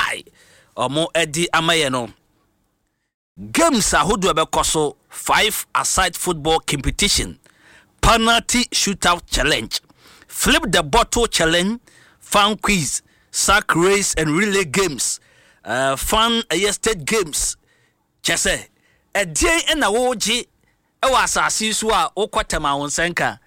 Sky omo edi amaye no games ahodo bekoso 5-a-side football competition, penalty shootout challenge, flip the bottle challenge, fun quiz, sack race and relay games, fun state games. Chese a day and a woji e was asase a okwatama wonsenka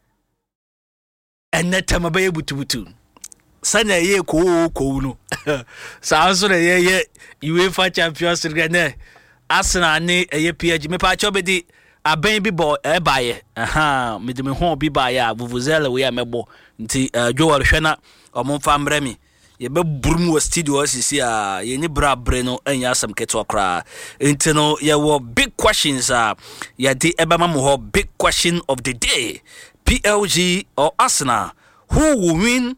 enetama be butubutu sana ye ko no sa so ye UEFA Champions League ne Arsenal ne ye PSG me pa chobedi aben bi bo e baye me de me ho bi baye a vuvuzela we amebo nti Joel hwena omfa mremi ye be burum studio asisi a ye ni brabre no anya asam keto kra nti no ye wo big questions ye de ebama mo ho big question of the day. PLG or Arsenal, who will win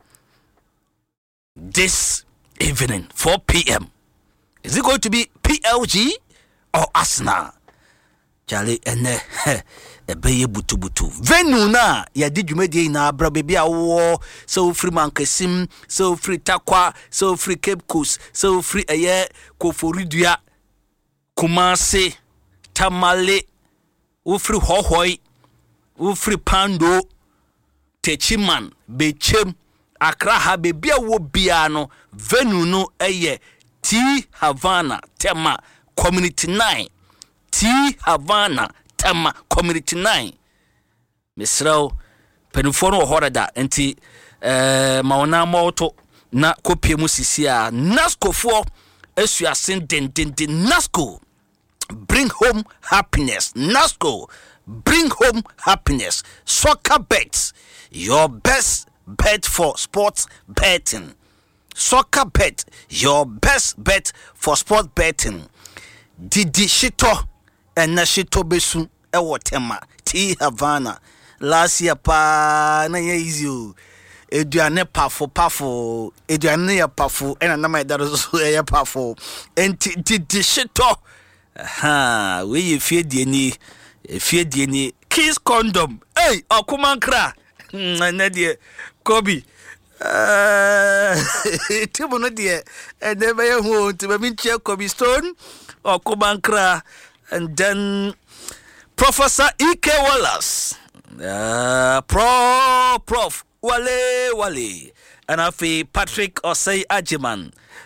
this evening 4 p.m. Is it going to be PLG or Arsenal? Charlie ene ebeye butu venue na ya di dwumadi na abra baby awo so free mankesim so free takwa so free Cape Coast so free eye Koforidua Kumasi Tamale wo free Hohoi wo free Pando Techiman Bechem Accra ha baby awo bia no venue no eye T Havana Tema Community 9 T Havana Tema Community 9 Misrao Penufono Horada enti maona moto na kopie musisi a Nasco for esuasen den Nasco bring home happiness. Nasco bring home happiness. Soccer bets, your best bet for sports betting. Soccer bet, your best bet for sports betting. Didi Shito and Nashito Besu Ewotema T Havana last year pa na easy eduane pafo eduane ya pafo ena na my dad so ya pafo enti Didi Shito we fie die ni kiss condom hey okumankra na die Kobe tibo no die and never hu to be check Kobe Stone or Kubankra, and then Professor E.K. Wallace, Prof. Wale, and Afi Patrick Osei Ajiman,